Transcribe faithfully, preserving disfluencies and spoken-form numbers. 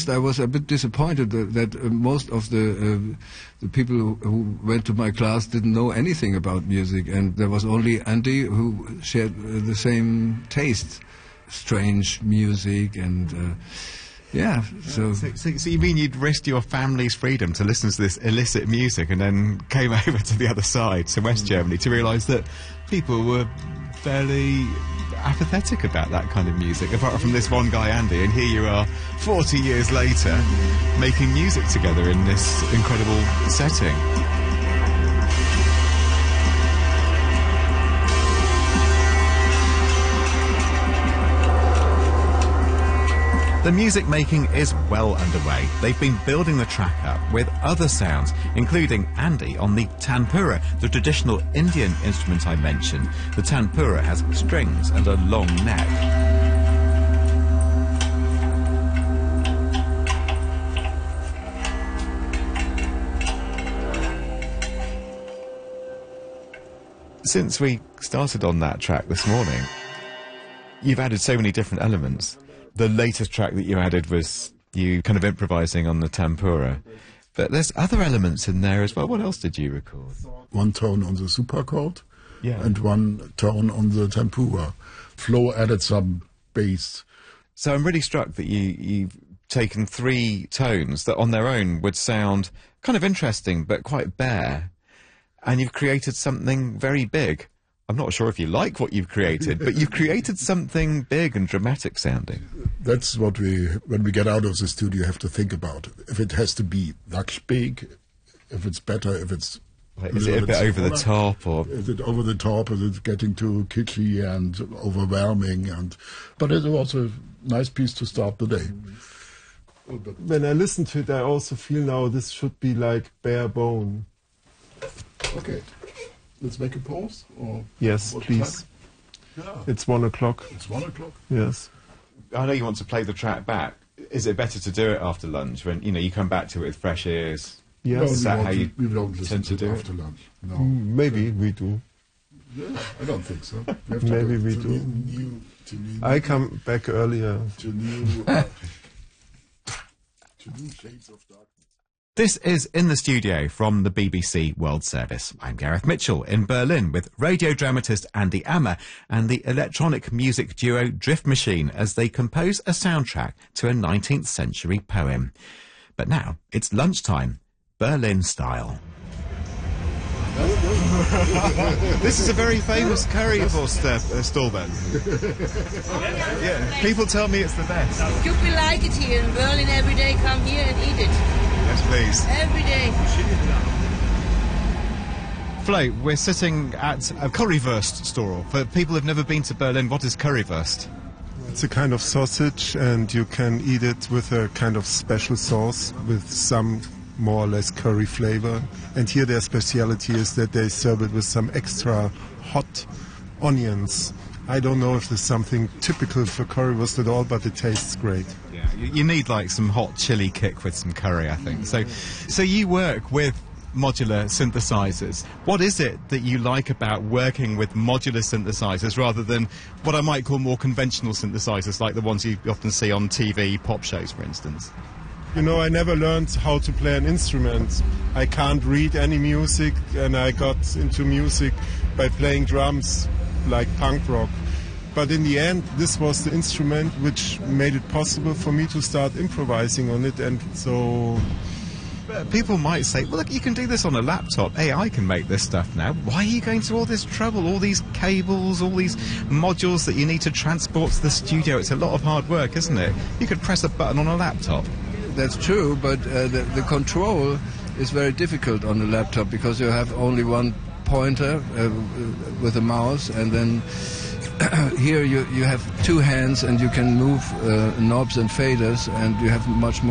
honest, I was a bit disappointed that, that uh, most of the uh, the people who, who went to my class didn't know anything about music, and there was only Andy who shared uh, the same taste, strange music and. Uh, Yeah, so... So, so... so you mean you'd risked your family's freedom to listen to this illicit music and then came over to the other side, to West Germany, to realise that people were fairly apathetic about that kind of music, apart from this one guy, Andy, and here you are, forty years later, making music together in this incredible setting. The music making is well underway. They've been building the track up with other sounds, including Andy on the tanpura, the traditional Indian instrument I mentioned. The tanpura has strings and a long neck. Since we started on that track this morning, you've added so many different elements. The latest track that you added was you kind of improvising on the tanpura. But there's other elements in there as well. What else did you record? One tone on the superchord, yeah, and one tone on the tanpura. Flo added some bass. So I'm really struck that you, you've taken three tones that on their own would sound kind of interesting but quite bare, and you've created something very big. I'm not sure if you like what you've created, but you've created something big and dramatic sounding. That's what we, when we get out of the studio, have to think about. If it has to be big, if it's better, if it's... Like, is it a bit over the top, or... Is it over the top, is it getting too kitschy and overwhelming? And But it was a nice piece to start the day. When I listen to it, I also feel now this should be like bare bone. Okay. Let's make a pause? Or yes, please. Yeah. It's one o'clock. It's one o'clock? Yes. I know you want to play the track back. Is it better to do it after lunch when, you know, you come back to it with fresh ears? Yes. No, Is that how to, you we don't listen tend to, to do after it? lunch. No. Mm, maybe we do. Yeah, I don't think so. We have to Maybe go we to do. New, to new, I come back earlier. To new, uh, to new shades of darkness. This is In the Studio from the B B C World Service. I'm Gareth Mitchell in Berlin with radio dramatist Andy Ammer and the electronic music duo Drift Machine as they compose a soundtrack to a nineteenth century poem. But now it's lunchtime, Berlin style. This is a very famous currywurst uh, stall then. Yeah, people tell me it's the best. You will like it here in Berlin every day. Come here and eat it. Yes, please. Every day. Flo, we're sitting at a currywurst stall. For people who've never been to Berlin, what is currywurst? It's a kind of sausage, and you can eat it with a kind of special sauce with some more or less curry flavor. And here their speciality is that they serve it with some extra hot onions. I don't know if there's something typical for currywurst at all, but it tastes great. Yeah, you, you need like some hot chili kick with some curry, I think. So, so you work with modular synthesizers. What is it that you like about working with modular synthesizers rather than what I might call more conventional synthesizers, like the ones you often see on T V pop shows, for instance? You know, I never learned how to play an instrument. I can't read any music, and I got into music by playing drums, like punk rock. But in the end, this was the instrument which made it possible for me to start improvising on it, and so... People might say, well, look, you can do this on a laptop. A I can make this stuff now. Why are you going to all this trouble, all these cables, all these modules that you need to transport to the studio? It's a lot of hard work, isn't it? You could press a button on a laptop. That's true, but uh, the, the control is very difficult on the laptop because you have only one pointer uh, with a mouse, and then here you, you have two hands and you can move uh, knobs and faders, and you have much more